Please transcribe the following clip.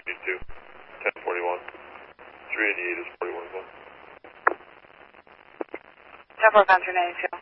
382, 1041. 388 is 41 as well. 1041, 392.